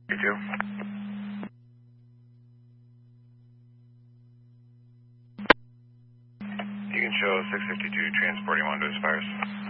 You too. You can show 652 transporting Wando's fires.